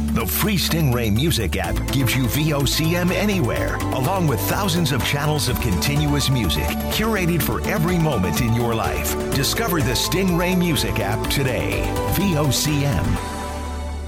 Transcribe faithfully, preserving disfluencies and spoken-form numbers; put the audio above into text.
The free Stingray Music app gives you V O C M anywhere, along with thousands of channels of continuous music, curated for every moment in your life. Discover the Stingray Music app today. V O C M.